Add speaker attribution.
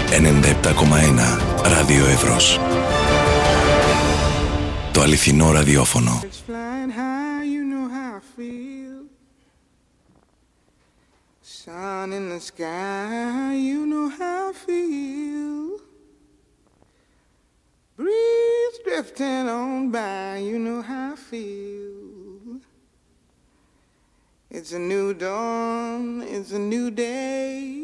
Speaker 1: 97,1 Ράδιο Εύρος. Το αληθινό ραδιόφωνο.
Speaker 2: Sun in the sky, you know how I feel. Breeze drifting on by, you know how I feel. It's a new dawn, it's a new day.